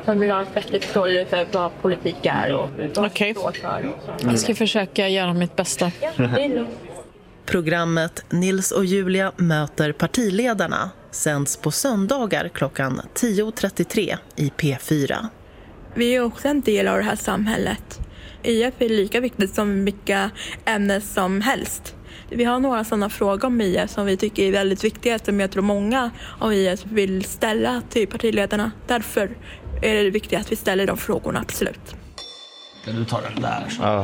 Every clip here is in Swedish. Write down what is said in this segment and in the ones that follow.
som vill ha en bättre förståelse för vad politik är och Okej. Jag ska försöka göra mitt bästa. Programmet Nils och Julia möter partiledarna sänds på söndagar klockan 10.33 i P4. Vi är också en del av det här samhället. IF är lika viktigt som vilka ämnen som helst. Vi har några sådana frågor om IF som vi tycker är väldigt viktiga, som jag tror många av IF vill ställa till partiledarna. Därför är det viktigt att vi ställer de frågorna, absolut. Kan du ta den där? Ja.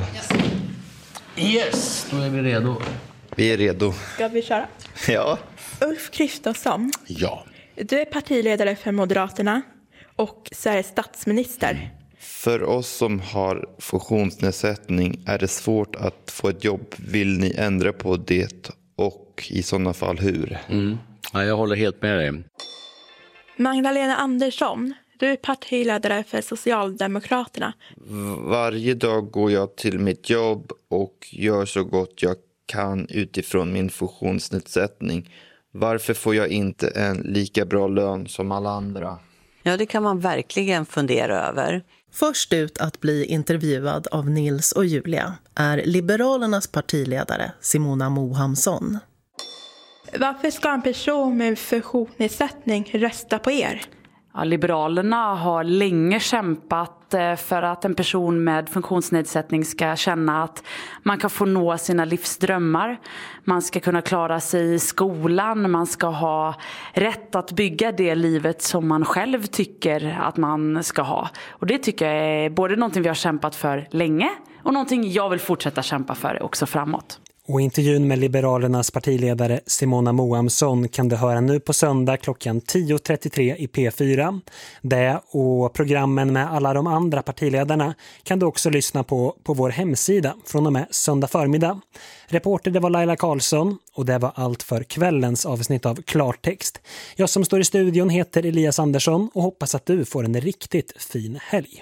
Yes, då är vi redo. Vi är redo. Ska vi köra? Ja. Ulf Kristersson. Ja. Du är partiledare för Moderaterna och Sveriges statsminister. För oss som har funktionsnedsättning är det svårt att få ett jobb. Vill ni ändra på det och i sådana fall hur? Ja, jag håller helt med dig. Magdalena Andersson. Du är partiledare för Socialdemokraterna. Varje dag går jag till mitt jobb och gör så gott jag kan utifrån min funktionsnedsättning. Varför får jag inte en lika bra lön som alla andra? Ja, det kan man verkligen fundera över. Först ut att bli intervjuad av Nils och Julia är Liberalernas partiledare Simona Mohamsson. Varför ska en person med funktionsnedsättning rösta på er? Ja, Liberalerna har länge kämpat för att en person med funktionsnedsättning ska känna att man kan få nå sina livsdrömmar. Man ska kunna klara sig i skolan, man ska ha rätt att bygga det livet som man själv tycker att man ska ha. Och det tycker jag är både någonting vi har kämpat för länge och någonting jag vill fortsätta kämpa för också framåt. Och intervjun med Liberalernas partiledare Simona Mohamsson kan du höra nu på söndag klockan 10.33 i P4. Det och programmen med alla de andra partiledarna kan du också lyssna på vår hemsida från och med söndag förmiddag. Reporter det var Laila Karlsson och det var allt för kvällens avsnitt av Klartext. Jag som står i studion heter Elias Andersson och hoppas att du får en riktigt fin helg.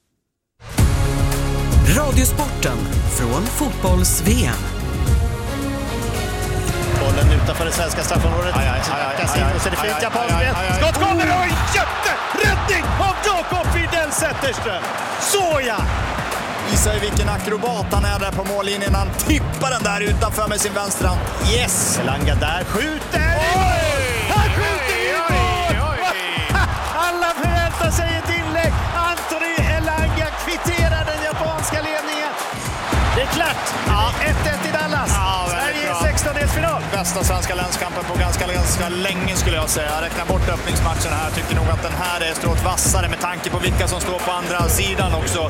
Radiosporten från fotbolls-VM. Bollen utanför det svenska straffområdet. Och så är det fint japanskt. Skott kommer och jätteräddning av Jakob Widell Zetterström. Såja! Visar ju vilken akrobat han är där på mållinjen. Han tippar den där utanför med sin vänstra. Yes! Elanga där skjuter. Han skjuter i mål! Alla förväntar sig ett inlägg. Anthony Elanga kvitterar den japanska ledningen. Det är klart. 1-1 i Dallas. Sverige i 16-delsfinal. Bästa svenska länskampen på ganska länge skulle jag säga. Jag räknar bort öppningsmatchen här. Jag tycker nog att den här är strået vassare med tanke på vilka som står på andra sidan också.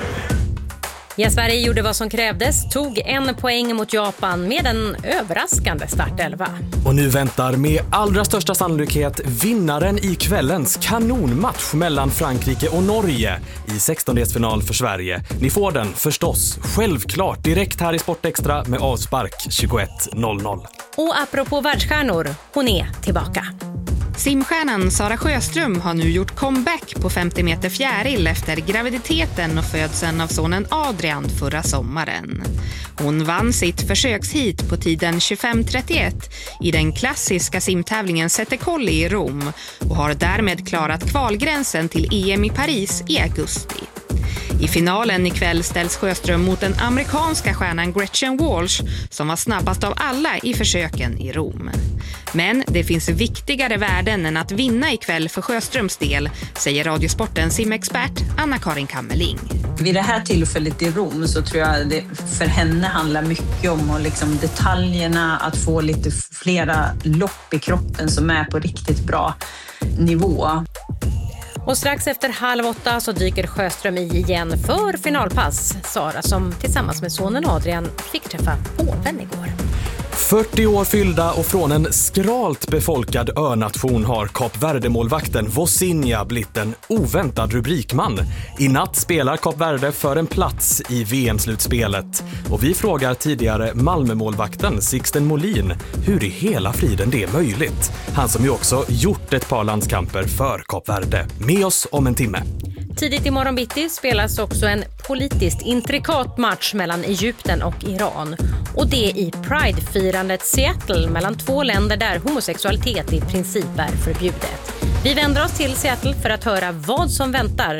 Ja, Sverige gjorde vad som krävdes, tog 1 poäng mot Japan med en överraskande startelva. Och nu väntar med allra största sannolikhet vinnaren i kvällens kanonmatch mellan Frankrike och Norge i 16-delsfinal för Sverige. Ni får den förstås självklart direkt här i Sportextra med avspark 21.00. Och apropå världsstjärnor, hon är tillbaka. Simstjärnan Sara Sjöström har nu gjort comeback på 50 meter fjäril efter graviditeten och födseln av sonen Adrian förra sommaren. Hon vann sitt försökshit på tiden 25.31 i den klassiska simtävlingen Sette Colli i Rom och har därmed klarat kvalgränsen till EM i Paris i augusti. I finalen ikväll ställs Sjöström mot den amerikanska stjärnan Gretchen Walsh som var snabbast av alla i försöken i Rom. Men det finns viktigare värden än att vinna ikväll för Sjöströms del, säger Radiosportens simexpert Anna-Karin Kammerling. Vid det här tillfället i Rom så tror jag det för henne handlar mycket om och liksom detaljerna, att få lite flera lopp i kroppen som är på riktigt bra nivå. Och strax efter 7:30 så dyker Sjöström i igen för finalpass. Sara som tillsammans med sonen Adrian fick träffa påven igår. 40 år fyllda och från en skralt befolkad önation har Kap Verde-målvakten Vosinha blivit en oväntad rubrikman. I natt spelar Kap Verde för en plats i VM-slutspelet. Och vi frågar tidigare Malmö-målvakten Sixten Molin hur i hela friden det är möjligt. Han som ju också gjort ett par landskamper för Kap Verde. Med oss om en timme. Tidigt i morgon bitti spelas också en politiskt intrikat match mellan Egypten och Iran. Och det i Pride-firandet Seattle mellan 2 länder där homosexualitet i princip är förbjudet. Vi vänder oss till Seattle för att höra vad som väntar